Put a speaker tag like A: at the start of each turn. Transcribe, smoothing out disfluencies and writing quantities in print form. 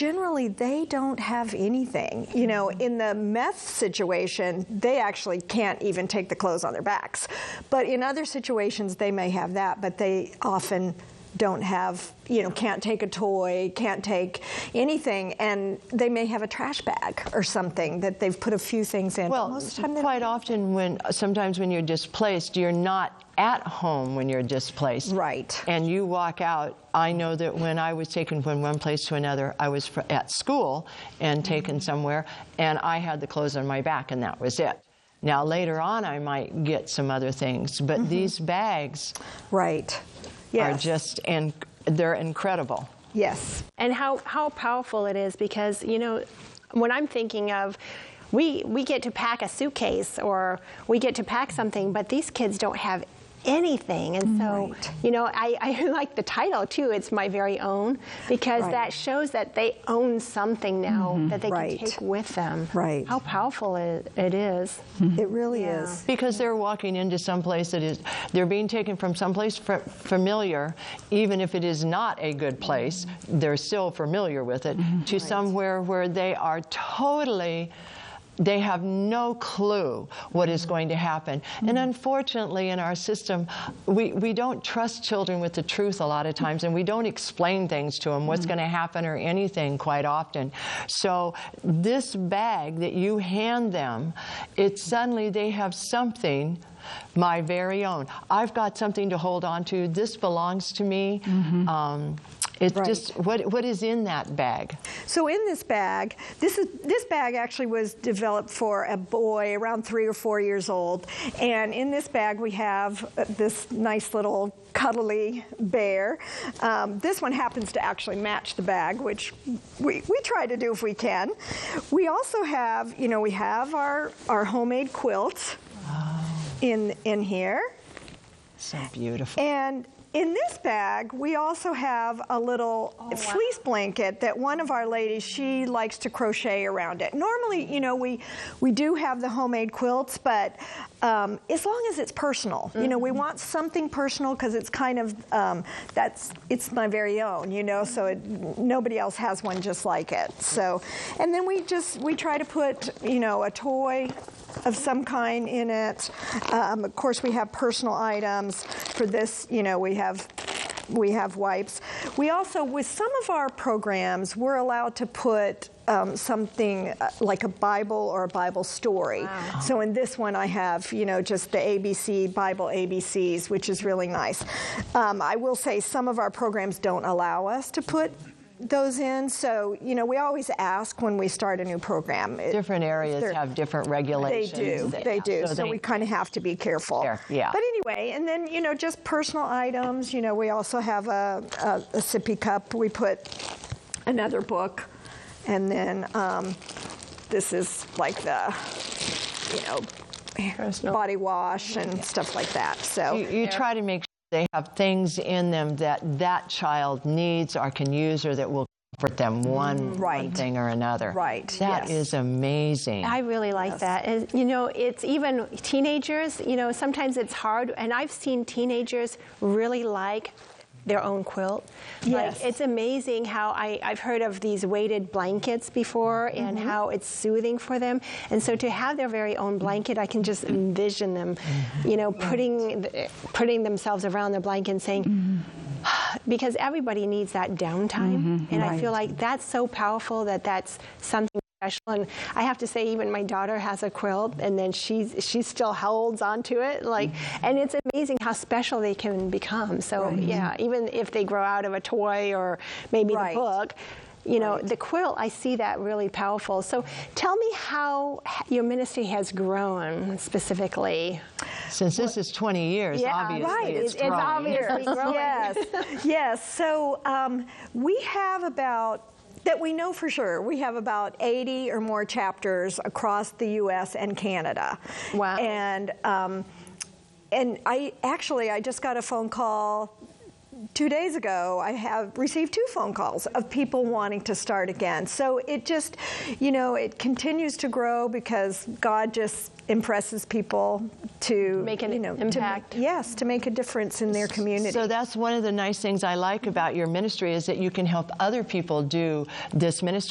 A: generally they don't have anything. You know, in the meth situation, they actually can't even take the clothes on their backs. But in other situations, they may have that, but they often don't have, you know, can't take a toy, can't take anything, and they may have a trash bag or something that they've put a few things in.
B: Well,
A: most of the time
B: quite often sometimes when you're displaced, you're not at home when you're displaced.
A: Right.
B: And you walk out. I know that when I was taken from one place to another, I was at school and taken somewhere, and I had the clothes on my back, and that was it. Now, later on, I might get some other things, but these bags are just, and they're incredible.
A: Yes.
C: And how powerful it is, because, you know, when I'm thinking of, we get to pack a suitcase or we get to pack something, but these kids don't have anything. And so, you know, I like the title too, It's My Very Own, because that shows that they own something now that they can take with them.
A: Right.
C: How powerful it is.
A: It really is.
B: Because they're walking into some place that is, they're being taken from someplace familiar, even if it is not a good place, they're still familiar with it, to somewhere where they are totally, they have no clue what is going to happen. And unfortunately, in our system, we don't trust children with the truth a lot of times, and we don't explain things to them, what's going to happen or anything quite often. So this bag that you hand them, it's suddenly they have something, my very own. I've got something to hold on to. This belongs to me. It's just, what is in that bag?
A: So in this bag, this bag actually was developed for a boy around 3 or 4 years old. And in this bag we have this nice little cuddly bear. This one happens to actually match the bag, which we try to do if we can. We also have, you know, we have our homemade quilts in here.
B: So beautiful.
A: And in this bag, we also have a little fleece blanket that one of our ladies, she likes to crochet around it. Normally, you know, we do have the homemade quilts, but as long as it's personal. You know, we want something personal because it's kind of, it's my very own, you know, so nobody else has one just like it. So, and then we try to put, you know, a toy of some kind in it. Of course, we have personal items. For this, you know, we have wipes. We also, with some of our programs, we're allowed to put something like a Bible or a Bible story. Wow. So in this one I have, you know, just the ABC, Bible ABCs, which is really nice. I will say some of our programs don't allow us to put those in, so, you know, we always ask when we start a new program.
B: Different areas have different regulations.
A: They do. So we kind of have to be careful.
B: Yeah.
A: But anyway, and then, you know, just personal items. You know, we also have a sippy cup. We put another book, and then this is like the, you know, body wash and stuff like that. So
B: you try to make sure they have things in them that child needs or can use, or that will comfort them one thing or another.
A: Right.
B: That is amazing.
C: I really like that. And, you know, it's even teenagers, you know, sometimes it's hard, and I've seen teenagers really like their own quilt.
A: Yes.
C: Like, it's amazing how I've heard of these weighted blankets before and how it's soothing for them. And so to have their very own blanket, I can just envision them, you know, putting themselves around the blanket and saying, because everybody needs that downtime. And I feel like that's so powerful that's something special. And I have to say, even my daughter has a quilt, and then she still holds onto it, like, and it's amazing how special they can become. So yeah, even if they grow out of a toy or maybe the book, you know, the quilt, I see that really powerful. So tell me how your ministry has grown specifically.
B: Since this is 20 years, obviously it's growing.
C: It's obviously growing.
A: Yes. So we have about, that we know for sure, we have about 80 or more chapters across the U.S. and Canada.
C: Wow.
A: And I just got a phone call 2 days ago, I have received 2 phone calls of people wanting to start again. So it just, it continues to grow because God just impresses people to
C: make an impact.
A: To make a difference in their community.
B: So that's one of the nice things I like about your ministry is that you can help other people do this ministry.